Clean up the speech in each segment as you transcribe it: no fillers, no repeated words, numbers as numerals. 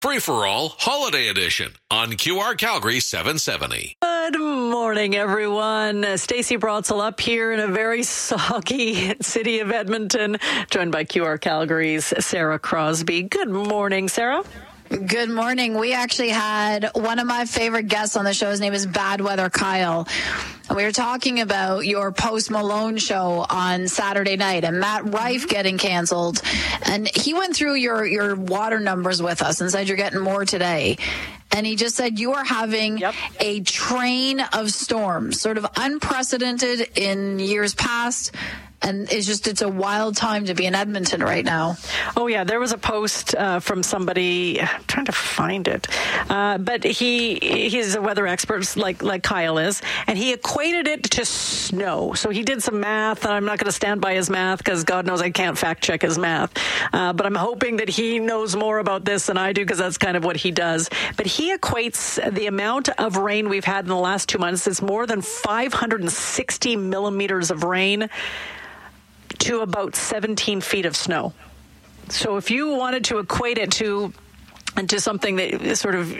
Free-for-all Holiday Edition on QR Calgary 770. Good morning, everyone. Stacey Brotzel up here in a very soggy city of Edmonton, joined by QR Calgary's Sarah Crosby. Good morning, Sarah. Good morning. We actually had one of my favorite guests on the show. His name is Bad Weather Kyle. And we were talking about your Post Malone show on Saturday night and Matt Rife getting canceled. And he went through your water numbers with us and said you're getting more today. And he just said you are having a train of storms, sort of unprecedented in years past. And it's a wild time to be in Edmonton right now. Oh, yeah. There was a post from somebody. I'm trying to find it. But he's a weather expert like Kyle is. And he equated it to snow. So he did some math. And I'm not going to stand by his math because God knows I can't fact check his math. But I'm hoping that he knows more about this than I do because that's kind of what he does. But he equates the amount of rain we've had in the last 2 months. It's more than 560 millimeters of rain to about 17 feet of snow. So if you wanted to equate it to something that sort of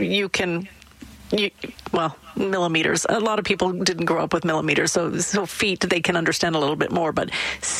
millimeters. A lot of people didn't grow up with millimeters, so feet they can understand a little bit more, but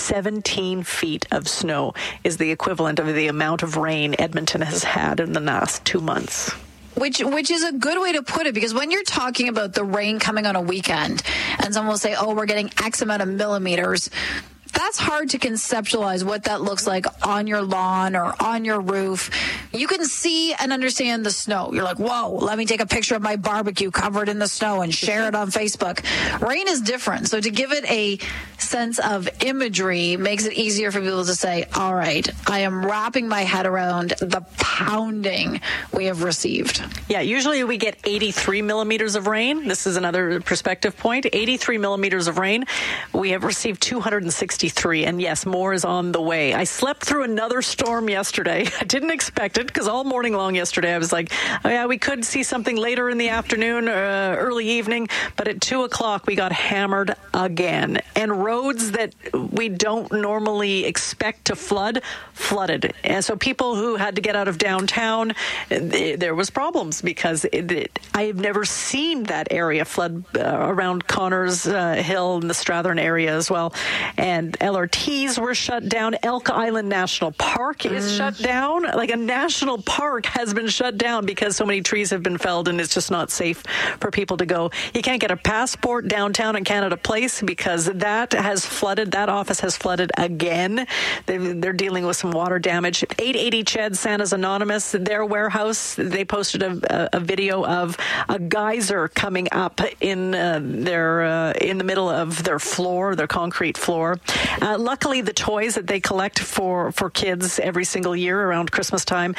17 feet of snow is the equivalent of the amount of rain Edmonton has had in the last 2 months. Which is a good way to put it, because when you're talking about the rain coming on a weekend and someone will say, oh, we're getting X amount of millimeters, that's hard to conceptualize what that looks like on your lawn or on your roof. You can see and understand the snow. You're like, whoa, let me take a picture of my barbecue covered in the snow and share it on Facebook. Rain is different. So to give it a sense of imagery makes it easier for people to say, all right, I am wrapping my head around the pounding we have received. Yeah, usually we get 83 millimeters of rain. This is another perspective point. 83 millimeters of rain. We have received 263, and yes, more is on the way. I slept through another storm yesterday. I didn't expect it because all morning long yesterday I was like, oh yeah, we could see something later in the afternoon, early evening, but at 2 o'clock we got hammered again. And roads that we don't normally expect to flooded. And so people who had to get out of downtown, there was problems because I have never seen that area flood around Connors Hill and the Strathern area as well. And LRTs were shut down. Elk Island National Park is shut down. Like a national park has been shut down because so many trees have been felled and it's just not safe for people to go. You can't get a passport downtown in Canada Place because that has flooded. That office has flooded again. They're dealing with some water damage. 880 Ched, Santa's Anonymous, their warehouse, they posted a video of a geyser coming up in in the middle of their floor, their concrete floor. Luckily, the toys that they collect for kids every single year around Christmas time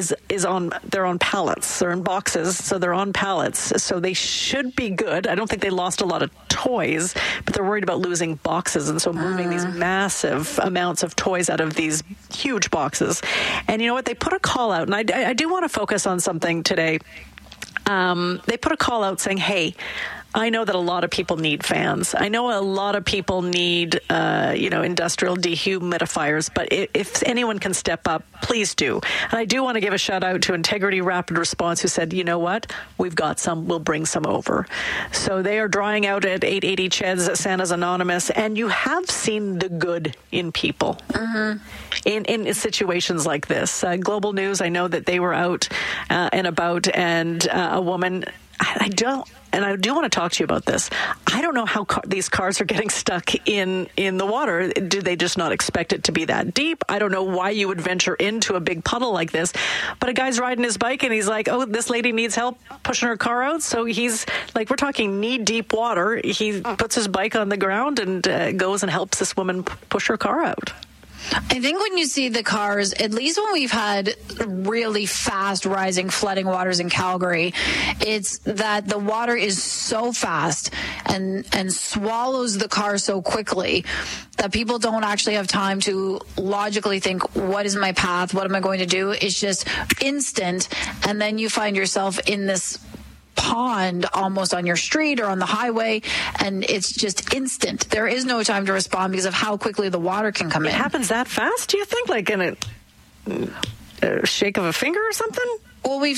they're on pallets. They're in boxes, so they're on pallets. So they should be good. I don't think they lost a lot of toys, but they're worried about losing boxes, and so moving these massive amounts of toys out of these huge boxes. And you know what? They put a call out, and I do want to focus on something today. They put a call out saying, hey, I know that a lot of people need fans. I know a lot of people need, industrial dehumidifiers, but if anyone can step up, please do. And I do want to give a shout out to Integrity Rapid Response, who said, you know what? We've got some. We'll bring some over. So they are drying out at 880 Cheds, Santa's Anonymous, and you have seen the good in people in situations like this. Global News, I know that they were out and about, and a woman, I do want to talk to you about this. I don't know how these cars are getting stuck in the water. Do they just not expect it to be that deep? I don't know why you would venture into a big puddle like this. But a guy's riding his bike and he's like, oh, this lady needs help pushing her car out. So he's like, we're talking knee-deep water. He puts his bike on the ground and goes and helps this woman push her car out. I think when you see the cars, at least when we've had really fast rising flooding waters in Calgary, it's that the water is so fast and swallows the car so quickly that people don't actually have time to logically think, what is my path? What am I going to do? It's just instant. And then you find yourself in this pond almost on your street or on the highway, and it's just instant. There is no time to respond because of how quickly the water can come in. It happens that fast, do you think? Like in a shake of a finger or something? Well, we've